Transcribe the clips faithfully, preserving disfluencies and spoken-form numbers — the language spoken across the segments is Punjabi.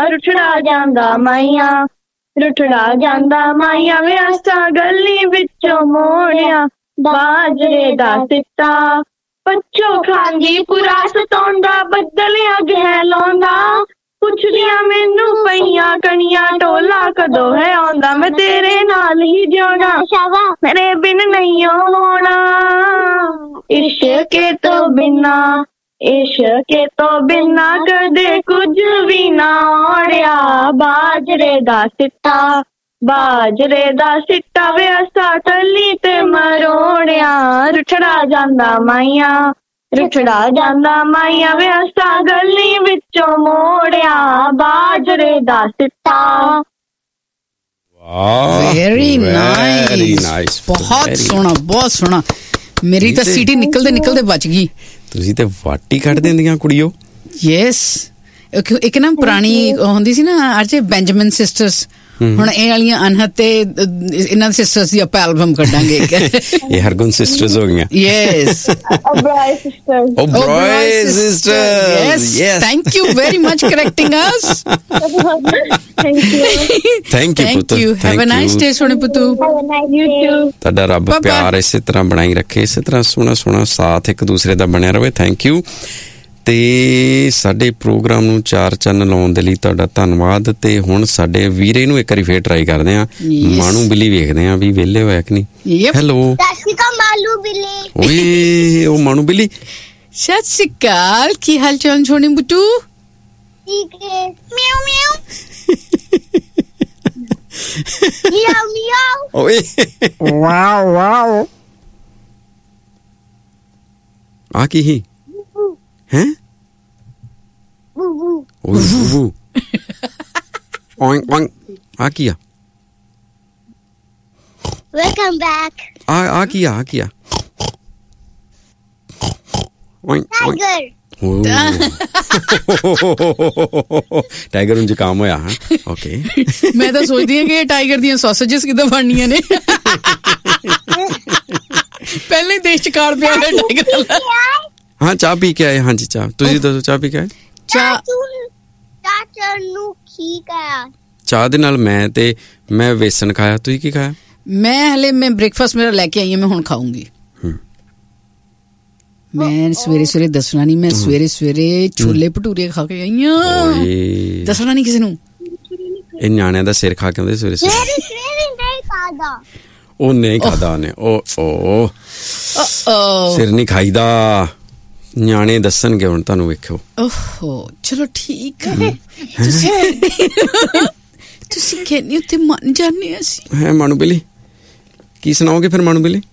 ਰੁੱਠੜਾ ਜਾਂਦਾ ਮਾਈਆਂ, ਰੁੱਠੜਾ ਜਾਂਦਾ ਮਾਈਆਂ ਵੇ ਆਸਾ ਗਲੀ ਵਿੱਚੋਂ ਮੋੜਿਆ, ਬਾਜਰੇ ਦਾ ਸਿੱਟਾ ਪੱਚੋ ਖਾਂਦੀ ਪੁਰਾ ਸਤਾਉਂਦਾ, ਬੱਦਲਿਆਂ ਗਹਿ ਲਾਉਂਦਾ, ਪੁੱਛਦੀਆਂ ਮੈਨੂੰ ਪਈਆਂ ਕਣੀਆਂ, ਟੋਲਾ ਕਦੋਂ ਹੈ ਆਉਂਦਾ, ਮੈਂ ਤੇਰੇ ਨਾਲ ਹੀ ਜਿਉਣਾ, ਮੇਰੇ ਬਿਨ ਨਹੀਂ ਹੋਣਾ, ਇਸ਼ਕੇ ਤੋਂ ਬਿਨਾ, ਇਸ਼ਕੇ ਤੋਂ ਬਿਨਾ ਕਦੇ ਕੁਝ ਵੀ ਨਾ ਔੜਿਆ, ਬਾਜਰੇ ਦਾ ਸਿੱਟਾ, ਬਾਜਰੇ ਦਾ ਸਿੱਟਾ ਵੇ ਅਸਾਂ ਟੱਲੀ ਤੇ ਮਰੋੜਿਆ, ਰੁੱਠੜਾ ਜਾਂਦਾ ਮਾਈਆਂ, ਰੁੱਠੜਾ ਜਾਂਦਾ ਮਾਈਆਂ ਵੇ ਅਸਾਂ ਗਲੀ ਵਿੱਚੋਂ ਮੋੜਿਆ, ਬਾਜਰੇ ਦਾ ਸਿੱਟਾ। ਵੈਰੀ ਨਾਈਸ, ਬਹੁਤ ਸੋਹਣਾ, ਬਹੁਤ ਸੋਹਣਾ। ਮੇਰੀ ਤਾਂ ਸੀਟੀ ਨਿਕਲਦੇ ਨਿਕਲਦੇ ਬਚ ਗਈ। ਤੁਸੀਂ ਤੇ ਵਾਟੀ ਕੱਢ ਦਿੰਦੀਆਂ ਕੁੜੀਓ। ਯੈਸ, ਇੱਕ ਨਾ ਪੁਰਾਣੀ ਹੁੰਦੀ ਸੀ ਨਾ ਅਰਜੇ ਬੈਂਜਾਮਿਨ ਸਿਸਟਰਸ, ਹੁਣ ਇਹ ਵਾਲੀਆਂ ਅਨਹਦ ਤੇ ਇਹਨਾਂ ਸਿਸਟਰਸ ਦੀ ਆਪਾਂ ਐਲਬਮ ਕੱਢਾਂਗੇ। ਇਹ ਹਰਗੁਣ ਸਿਸਟਰਸ ਹੋ ਗਈਆਂ। Yes, Oberoi sisters, Oberoi sisters. Yes, thank you very much correcting us. Thank you, thank you ਪੁੱਤ, ਹੈਵ ਅ ਨਾਈਸ ਡੇ ਸੋਹਣੇ ਪੁੱਤੂ। ਤੁਹਾਡਾ ਰੱਬ ਪਿਆਰ ਇਸੇ ਤਰ੍ਹਾਂ ਬਣਾਈ ਰੱਖੇ, ਇਸੇ ਤਰ੍ਹਾਂ ਸੋਹਣਾ ਸੋਹਣਾ ਸਾਥ ਇੱਕ ਦੂਸਰੇ ਦਾ ਬਣਿਆ ਰਵੇ। Thank you. ਤੇ ਸਾਡੇ ਪ੍ਰੋਗਰਾਮ ਨੂੰ ਚਾਰ ਚੰਨ ਲਾਉਣ ਦੇ ਲਈ ਤੁਹਾਡਾ ਧੰਨਵਾਦ। ਤੇ ਹੁਣ ਸਾਡੇ ਵੀਰੇ ਨੂੰ ਇੱਕ ਵਾਰੀ ਫੇਰ ਟਰਾਈ ਕਰਦੇ ਆ, ਮਾਣੂ ਬਿੱਲੀ ਵੇਖਦੇ ਆ ਵੀ ਵਿਹਲੇ ਹੋਇਆ ਕਿ ਨਹੀਂ। ਹੈਲੋ ਮਾਲੂ ਬਿੱਲੀ, ਓਏ ਉਹ ਮਾਣੂ ਬਿੱਲੀ, ਸਤਿ ਸ਼੍ਰੀ ਅਕਾਲ, ਕੀ ਹਾਲ ਚਾਲ ਛੋਣੇ ਬੁੱਟੂ? ਠੀਕ ਹੈ, ਮਿਆਉ ਮਿਆਉ ਮਿਆਉ ਮਿਆਉ, ਓਏ ਵਾਓ ਵਾਓ, ਆ ਕੀ ਹੀ ਹੈ? ਓਏ ਬੂ ਓਇੰ ਓਇੰ, ਆ ਕੀ ਆ? Welcome back. ਆ ਆ ਕੀ ਆ? ਆ ਕੀ ਆ? ਓਇੰ ਟਾਈਗਰ, ਟਾਈਗਰ ਨੂੰ ਜ਼ੁਕਾਮ ਹੋਇਆ। ਹਾਂ, ਓਕੇ। ਮੈਂ ਤਾਂ ਸੋਚਦੀ ਹਾਂ ਕਿ ਇਹ ਟਾਈਗਰ ਦੀਆਂ ਸੌਸੇਜਸ ਕਿੱਦਾਂ ਬਣਨੀਆਂ ਨੇ। ਪਹਿਲੇ ਦੇਸ਼ ਚ ਕਾਰ ਪਿਆ ਹੈ ਟਾਈਗਰ ਵਾਲਾ। ਹਾਂ, ਚਾਹ ਪੀ ਕੇ ਆਏ। ਹਾਂਜੀ, ਚਾਹ ਤੁਸੀਂ ਦੱਸੋ, ਚਾਹ ਪੀ ਕੇ ਆਏ? ਚਾਹ ਨੂੰ ਕੀ ਖਾਇਆ? ਚਾਹ ਦੇ ਨਾਲ ਮੈਂ ਤੇ ਮੈਂ ਵੇਸਣ ਖਾਇਆ। ਤੁਸੀਂ ਕੀ ਖਾਇਆ? ਮੈਂ ਹਲੇ ਮੈਂ ਬ੍ਰੇਕਫਾਸਟ ਮੇਰਾ ਲੈ ਕੇ ਆਈ ਹਾਂ, ਮੈਂ ਹੁਣ ਖਾਊਂਗੀ। ਮੈਂ ਸਵੇਰੇ ਸਵੇਰੇ ਦੱਸਣਾ ਨਹੀਂ, ਮੈਂ ਸਵੇਰੇ ਸਵੇਰੇ ਛੋਲੇ ਭਟੂਰੇ ਖਾ ਕੇ ਆਈ ਹਾਂ। ਦੱਸਣਾ ਨਹੀਂ ਕਿਸੇ ਨੂੰ। ਇਹ ਨਿਆਣਿਆਂ ਦਾ ਸਿਰ ਖਾ ਕੇ ਆਉਂਦੇ ਸਵੇਰੇ ਸਵੇਰੇ। ਨਹੀਂ ਖਾਦਾ ਉਹ ਨਹੀਂ ਖਾਦਾ ਉਹਨੇ। ਉਹ ਓ ਸਿਰ ਨਹੀਂ ਖਾਈਦਾ। ਨਿਆਣੇ ਦੱਸਣਗੇ ਹੁਣ ਤੁਹਾਨੂੰ, ਵੇਖਿਓ। ਓਹੋ, ਚਲੋ ਠੀਕ ਆ। ਤੁਸੀਂ ਕਹਿੰਦੇ ਉੱਤੇ ਮੰਨ ਜਾਂਦੇ ਅਸੀਂ। ਹੈ ਮਾਣੂ ਬਿੱਲੀ, ਕੀ ਸੁਣਾਓਗੇ ਫਿਰ ਮਾਣੂ ਬਿੱਲੀ?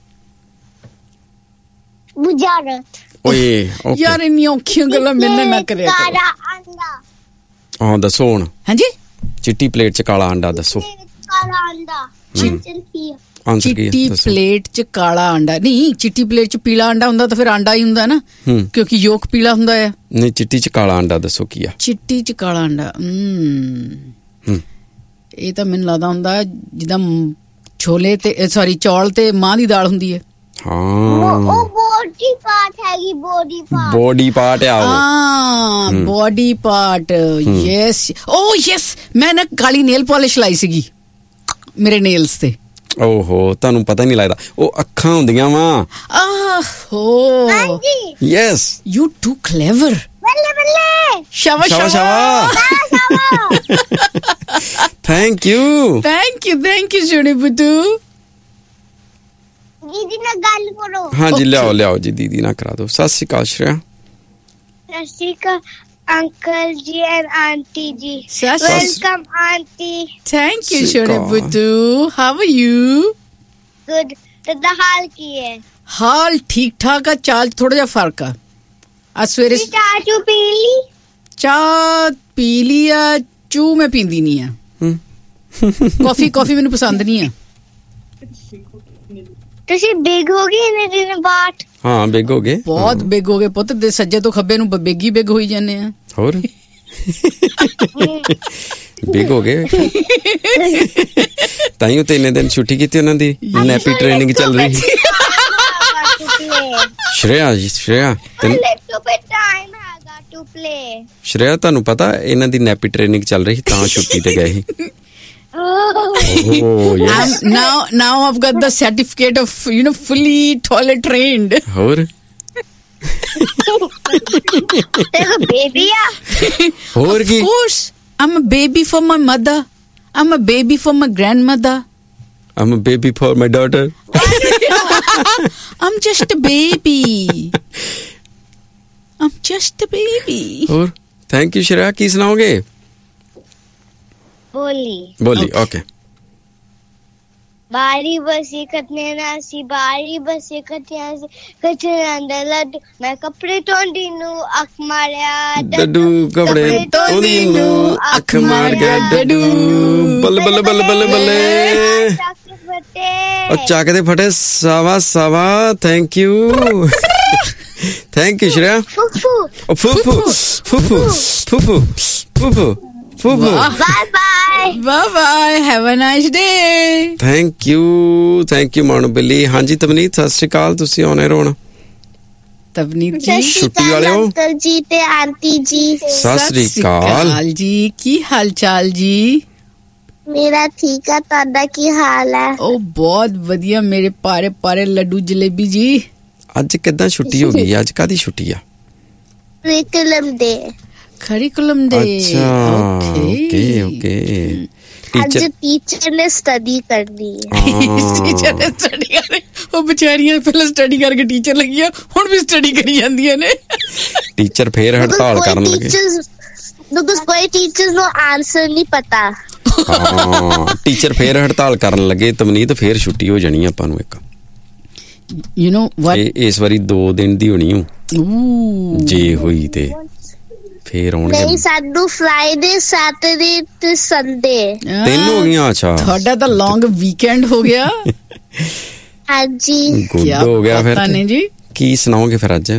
ਬੁਝਾਰਤ। ਓਏ ਯਾਰ ਇੰਨੀਆਂ ਔਖੀਆਂ ਗੱਲਾਂ ਮੇਰੇ ਨਾਲ ਨਾ ਕਰਿਆ ਕਰੋ। ਕਾਲਾ ਅੰਡਾ। ਹਾਂ ਦੱਸੋ ਹੁਣ। ਹਾਂਜੀ, ਚਿੱਟੀ ਪਲੇਟ ਚ ਕਾਲਾ ਅੰਡਾ ਦੱਸੋ। ਕਾਲਾ ਅੰਡਾ ਚਿੱਟੀ ਪਲੇਟ ਚ ਕਾਲਾ ਅੰਡਾ ਨਹੀਂ, ਚਿੱਟੀ ਪਲੇਟ ਚ ਪੀਲਾ ਅੰਡਾ ਹੁੰਦਾ ਤਾਂ ਫਿਰ ਅੰਡਾ ਹੀ ਹੁੰਦਾ ਨਾ, ਕਿਉਂਕਿ ਯੋਕ ਪੀਲਾ ਹੁੰਦਾ ਆ। ਨਹੀਂ, ਚਿੱਟੀ ਚ ਕਾਲਾ ਅੰਡਾ ਦੱਸੋ ਕੀ ਆ? ਚਿੱਟੀ ਚ ਕਾਲਾ ਅੰਡਾ, ਹਮ ਇਹ ਤਾਂ ਮੈਨੂੰ ਲੱਗਦਾ ਹੁੰਦਾ ਜਿੱਦਾਂ ਛੋਲੇ ਤੇ ਸੌਰੀ ਚੌਲ ਤੇ ਮਾਂ ਦੀ ਦਾਲ ਹੁੰਦੀ ਹੈ। ਹਾਂ, ਉਹ ਬੋਡੀ ਪਾਰਟ ਹੈਗੀ, ਬੋਡੀ ਪਾਰਟ। ਬੋਡੀ ਪਾਰਟ ਆ ਉਹ। ਹਾਂ, ਬੋਡੀ ਪਾਰਟ। ਯੈਸ, ਓ ਯੈਸ, ਮੈਂ ਨਾ ਕਾਲੀ ਨੇਲ ਪਾਲਿਸ਼ ਲਾਈ ਸੀਗੀ ਮੇਰੇ ਨੇਲਸ ਤੇ। ਓਹੋ, ਤੁਹਾਨੂੰ ਪਤਾ ਨਹੀਂ ਲੱਗਦਾ, ਉਹ ਅੱਖਾਂ ਹੁੰਦੀਆਂ ਵਾ। ਆਹੋ, ਹਾਂਜੀ। Yes, you to clever. ਬੱਲੇ ਬੱਲੇ, ਸ਼ਾਬਾਸ਼ ਸ਼ਾਬਾਸ਼। Thank you thank you thank you ਸੋਹਣੇ ਬੁੱਟੂ। ਦੀਦੀ ਨਾਲ ਗੱਲ ਕਰੋ। ਹਾਂਜੀ, ਲਿਆਓ ਲਿਆਓ ਜੀ, ਦੀਦੀ ਨਾਲ ਕਰਾ ਦਿਓ। ਸਤਿ ਸ਼੍ਰੀ ਅਕਾਲ ਸ਼੍ਰੇਆ। ਸਤਿ ਸ਼੍ਰੀ ਅਕਾਲ ਅੰਕਲ ਜੀ ਐਂਡ ਆਂਟੀ ਜੀ। ਸਤਿ ਵੈਲਕਮ ਆਂਟੀ। ਥੈਂਕ ਯੂ ਸੋਹਣੇ Buttu. How are you? Good. ਤੁਹਾਡਾ ਹਾਲ ਕੀ ਹੈ? ਹਾਲ ਠੀਕ ਠਾਕ ਆ, ਚਾਲ ਥੋੜਾ ਜਿਹਾ ਫਰਕ ਆ। ਅੱਜ ਸਵੇਰੇ ਚਾਹ ਚੂ ਪੀ ਲਈ? ਚਾਹ ਪੀ ਲਈ ਆ, ਚੂ ਮੈਂ ਪੀਂਦੀ ਨਹੀਂ ਆ। ਕਾਫੀ ਕਾਫੀ ਮੈਨੂੰ ਪਸੰਦ ਨਹੀਂ ਆ। ਤੁਸੀਂ ਬਿਗ ਹੋ ਗਏ ਇੰਨੇ ਦਿਨ ਬਾਅਦ? ਹਾਂ, ਬਿਗ ਹੋ ਗਏ, ਬਹੁਤ ਬਿਗ ਹੋ ਗਏ ਪੁੱਤ। ਦੇ ਸੱਜੇ ਤੋਂ ਖੱਬੇ ਨੂੰ ਬਿਗ ਹੀ ਬਿਗ ਹੋਈ ਜਾਂਦੇ ਆ। ਹੋਰ ਬਿਗ ਹੋ ਗਏ ਤਾਂ ਹੀ ਉਹ ਤਿੰਨ ਦਿਨ ਛੁੱਟੀ ਕੀਤੀ ਉਹਨਾਂ ਦੀ, ਨੈਪੀ ਟ੍ਰੇਨਿੰਗ ਚੱਲ ਰਹੀ। ਸ਼੍ਰੇਆ ਜੀ, ਸ਼੍ਰੇਆ to play. ਸ਼੍ਰੇਆ ਤੁਹਾਨੂੰ ਪਤਾ ਇਹਨਾਂ ਦੀ ਨੈਪੀ ਟ੍ਰੇਨਿੰਗ ਚੱਲ ਰਹੀ ਤਾਂ ਛੁੱਟੀ ਤੇ ਗਏ ਸੀ। Oh, yes. I'm, now, now I've got the certificate of, you know, fully toilet trained. ਹੋਰ तेरा baby आ? ਹੋਰ ਕੀ? Of course, I'm a baby for my mother. I'm a baby for my grandmother. I'm a baby for my daughter. I'm just a baby. I'm just a baby. ਹੋਰ ਥੈਂਕ ਯੂ ਸ਼੍ਰੇਆ, ਕੀ ਸੁਣਾਓਗੇ? बोली ਬੋਲੀ ਓਕੇ। बारी बसी कतने नासी बारी बसी कतिया से कचे अंदर लड्डू मैं कपड़े टोंडी नु अख मारिया ਡੱਡੂ ਕਪੜੇ ਧੋਦੀ ਨੂੰ ਅੱਖ ਮਾਰ ਗਿਆ ਡੱਡੂ ਬੱਲੇ ਬੱਲੇ ਬੱਲੇ ਬੱਲੇ ਬੱਲੇ ਉਹ ਚੱਕ ਦੇ ਫਟੇ ਸਾਵਾ ਸਾਵਾ thank you thank you Shreya. फूफू ਉਹ ਫੂਫੂ ਫੂਫੂ ਫੂਫੂ ਫੂਫੂ ਫੂਫੂ bye bye Bye bye. Have a nice day. Thank you thank you Manu ਬਿੱਲੀ। ਹਾਂਜੀ ਤਵਨੀਤ ਸਤਿ ਸ਼੍ਰੀ ਅਕਾਲ, ਤੁਸੀਂ ਆਉਣੇ ਰੋਣ ਤਵਨੀਤ ਜੀ ਛੁੱਟੀ ਵਾਲੇ ਹੋ? अंकल जी ते आंटी जी ਸਤਿ ਸ਼੍ਰੀ ਅਕਾਲ। ਜੀ, ਕੀ ਹਾਲ ਚਾਲ ਜੀ? मेरा ठीक है ਤੁਹਾਡਾ ਕੀ ਹਾਲ ਹੈ? ਉਹ ਬਹੁਤ ਵਧੀਆ ਮੇਰੇ ਪਾਰੇ ਪਾਰੇ ਲੱਡੂ ਜਲੇਬੀ ਜੀ। ਅੱਜ ਕਿੱਦਾਂ ਛੁੱਟੀ ਹੋ ਗਈ? ਅੱਜ ਕਾਦੀ ਛੁੱਟੀ ਆ? ਕਰਿਕੂਲਮ ਡੇ ਕਰਿਕੂਲਮ ਦੇ। ਅੱਛਾ ਓਕੇ ਓਕੇ। ਅੱਜ ਟੀਚਰ ਨੇ ਸਟੱਡੀ ਕਰਨੀ ਹੈ। ਟੀਚਰ ਨੇ ਸਟੱਡੀ ਕਰ ਉਹ ਵਿਚਾਰੀਆਂ ਪਹਿਲਾਂ ਸਟੱਡੀ ਕਰਕੇ ਟੀਚਰ ਲੱਗੀਆਂ, ਹੁਣ ਵੀ ਸਟੱਡੀ ਕਰੀ ਜਾਂਦੀਆਂ ਨੇ। ਟੀਚਰ ਫੇਰ ਹੜਤਾਲ ਕਰਨ ਲੱਗੇ। ਬਿਕਾਜ਼ ਕੋਈ ਟੀਚਰਸ ਨੂੰ ਆਨਸਰ ਨਹੀਂ ਪਤਾ। ਹਾਂ ਟੀਚਰ ਫੇਰ ਹੜਤਾਲ ਕਰਨ ਲੱਗੇ ਤਵਨੀਤ, ਫੇਰ ਛੁੱਟੀ ਹੋ ਜਾਣੀ ਆਪਾਂ ਨੂੰ ਇੱਕ। ਯੂ ਨੋ ਵਾਟ, ਇਸ ਵਾਰੀ ਦੋ ਦਿਨ ਦੀ ਹੋਣੀ ਓ ਜੇ ਹੋਈ ਤੇ ਫੇਰ ਆਉਣਗੇ। ਨਹੀਂ ਸਾਨੂੰ ਫਰਾਈਡੇ ਸੈਟਰਡੇ ਤੇ ਸੰਡੇ ਤਿੰਨ ਹੋ ਗਈਆਂ। ਅੱਛਾ ਤੁਹਾਡਾ ਤਾਂ ਲੌਂਗ ਵੀਕਐਂਡ ਹੋ ਗਿਆ। ਹਾਂਜੀ ਗੁੱਡ ਹੋ ਗਿਆ ਫਿਰ ਪਤਾ ਨਹੀਂ ਜੀ। ਕੀ ਸੁਣਾਓਗੇ ਫਿਰ ਅੱਜ?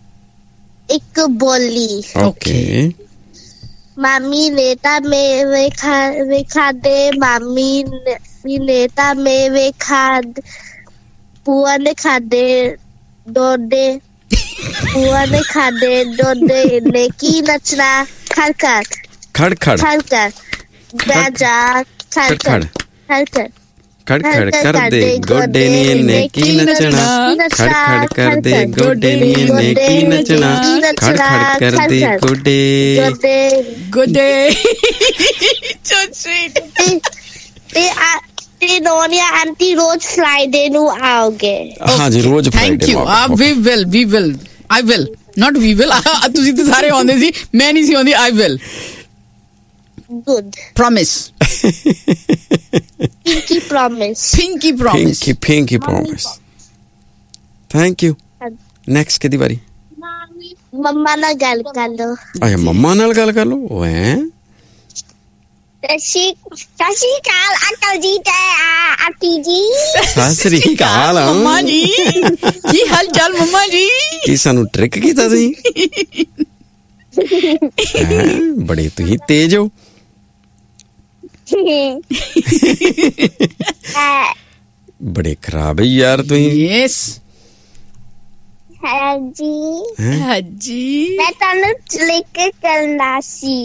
ਇੱਕ ਬੋਲੀ ਓਕੇ। ਮਾਮੀ ਨੇ ਤਾਂ ਮੇਵੇ ਖਾ ਵੇ ਖਾਦੇ ਮਾਮੀ ਨੇ ਨੇ ਤਾਂ ਮੇਵੇ ਖਾਦ ਪੂਆ ਨੇ ਖਾਦੇ ਦੋਦੇ ਪੂਆ ਨੇ ਖਾਦੇ ਦੋਦੇ ਨੇ ਕੀ ਨੱਚਣਾ ਖੜਖੜ ਖੜ ਖੜ ਖੜਖੜ ਬਾਜਾ ਖੜਖੜ ਖੜਖੜ ਖੜ ਖੜ ਕਰਦੇ ਗੋਡੇ ਨੀ ਇਹਨੇ ਕੀ ਨੱਚਣਾ ਖੜ ਖੜ ਕਰਦੇ ਗੋਡੇ ਨੀ ਇਹਨੇ ਕੀ ਨੱਚਣਾ ਖੜ ਖੜ ਕਰਦੇ ਗੋਡੇ ਗੋਡੇ। So sweet. ਤੇ ਆ ਤੇ ਨੋਨੀਆ ਆਂਟੀ ਰੋਜ਼ ਫਰਾਈਡੇ ਨੂੰ ਆਓਗੇ? ਹਾਂਜੀ ਰੋਜ਼ ਥੈਂਕ ਯੂ। ਆ we will we will I will not we will. ਤੁਸੀਂ ਤਾਂ ਸਾਰੇ ਆਉਂਦੇ ਸੀ, ਮੈਂ ਨਹੀਂ ਸੀ ਆਉਂਦੀ। I will. Good promise. Pinky promise Pinky promise. Pinky Pinky promise. Thank you. Next ਕਿਹਦੀ ਵਾਰੀ? ਮੰਮਾ ਨਾਲ ਗੱਲ ਕਰ ਲੋ। ਅੱਛਾ ਮੰਮਾ ਨਾਲ ਗੱਲ ਕਰ ਲਓ। ਓਏ ਸਸ਼ੀ ਸਸ਼ੀ ਕਾਲ ਅੰਕਲ ਜੀ ਤੇ ਆਂਟੀ ਜੀ। ਸਤਿ ਸ੍ਰੀ ਅਕਾਲ ਮੰਮਾ ਜੀ, ਕੀ ਹਾਲ ਚਾਲ ਮੰਮਾ ਜੀ? ਕੀ ਸਾਨੂੰ ਟ੍ਰਿਕ ਕੀਤਾ ਤੁਸੀਂ? ਬੜੇ ਤੁਸੀਂ ਤੇਜ਼ ਹੋ। ਬੜੇ ਖਰਾਬ ਹੈ ਯਾਰ ਤੁਸੀਂ। ਯੈਸ ਹਾਂਜੀ ਹਾਂਜੀ। ਮੈਂ ਤੁਹਾਨੂੰ ਲਿਖ ਕਰਨਾ ਸੀ।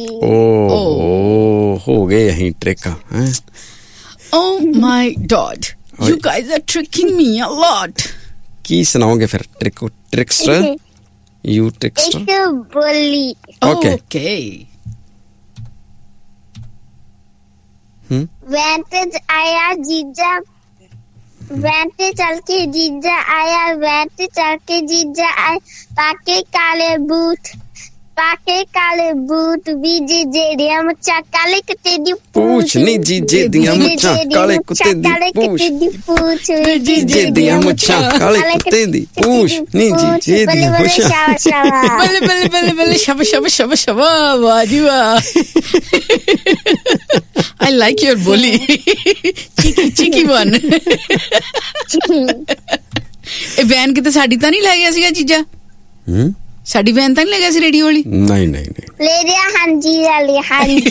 ਓ ਹੋ ਗਏ ਅਸੀਂ ਟ੍ਰਿਕ। ਹੈ Oh my God, you guys are tricking me a lot. ਕੀ ਸੁਣਾਓਗੇ ਫਿਰ? Trick ਟ੍ਰਿਕਸਟਰ you ਟ੍ਰਿਕਸਟਰ। ਇੱਕ ਬੋਲੀ Okay. Okay. ਹਮ ਵੈਨ ਤੇ ਆਇਆ ਜੀਜਾ ਵੈਨ ਤੇ ਚੱਲ ਕੇ ਜੀਜਾ ਆਇਆ ਵੈਨ ਤੇ ਚੱਲ ਕੇ ਜੀਜਾ ਆਇਆ ਪਾਕੇ ਕਾਲੇ ਬੂਟ ਪਾਕੇ ਕਾਲੇ ਬੂਟ ਵੀ ਜੀਜੇ ਦੀਆਂ ਮੁੱਛਾਂ ਕਾਲੇ ਕੁੱਤੇ ਦੀ ਪੂਛ ਨੀ ਜੀਜੇ ਦੀਆਂ ਮੁੱਛਾਂ ਕਾਲੇ ਕੁੱਤੇ ਦੀ ਪੂਛ ਜੀਜੇ ਦੀਆਂ ਮੁੱਛਾਂ ਕਾਲੇ ਕੁੱਤੇ ਦੀ ਪੂਛ ਨੀ ਜੀਜੇ ਦੀਆਂ ਮੁੱਛਾਂ। ਬੱਲੇ ਬੱਲੇ ਬੱਲੇ ਬੱਲੇ ਸ਼ਬ ਸ਼ਬ ਸ਼ਬ ਸ਼ਬ ਵਾਹ ਜੀ ਵਾਹ। I like your ਬੋਲੀ। Cheeky cheeky one. ਇਹ ਵੈਨ ਕਿਤੇ ਸਾਡੀ ਤਾਂ ਨਹੀਂ ਲੈ ਗਿਆ ਸੀਗਾ ਜੀਜਾ? ਹੂੰ ਸਾਡੀ ਵੈਨ ਤਾਂ ਨਹੀਂ ਲੱਗਿਆ ਸੀ ਰੇਡੀਓ ਵਾਲੀ? ਨਹੀਂ ਨਹੀਂ ਨਹੀਂ ਲੈ ਲਿਆ ਹਾਂਜੀ ਲੈ ਲਿਆ ਹਾਂਜੀ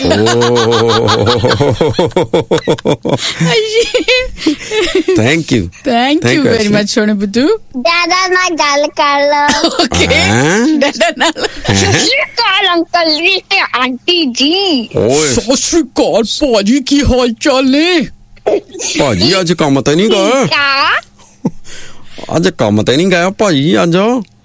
thank you thank you very much ਸੋਹਣੇ ਬੁੱਧੂ। ਦਾਦਾ ਨਾਲ ਗੱਲ ਕਰ ਲਓ। ਓਕੇ ਡਾਡਾ ਨਾਲ ਸਤਿ ਸ਼੍ਰੀ ਅਕਾਲ ਅੰਕਲ ਜੀ ਤੇ ਆਂਟੀ ਜੀ। ਓਏ ਸਤਿ ਸ਼੍ਰੀ ਅਕਾਲ ਭਾਜੀ, ਕੀ ਹਾਲ ਚਾਲ ਨੇ? ਭਾਜੀ ਅੱਜ ਕੰਮ ਤੇ ਨਹੀਂ ਗਏ? ਅੱਜ ਕੰਮ ਤੇ ਨਹੀਂ ਗਏ ਭਾਜੀ ਅੱਜ?